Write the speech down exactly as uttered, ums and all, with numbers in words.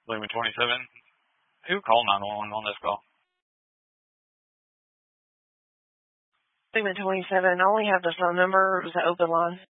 Lumen twenty-seven. Who called nine one one on this call? Lumen twenty-seven. I only have the phone number. It was an open line.